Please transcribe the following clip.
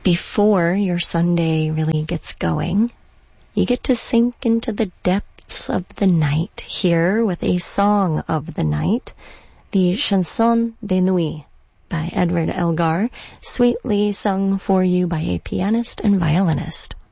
Before your Sunday really gets going, you get to sink into the depths of the night here with a song of the night, the Chanson de Nuit by Edward Elgar, sweetly sung for you by a pianist and violinist.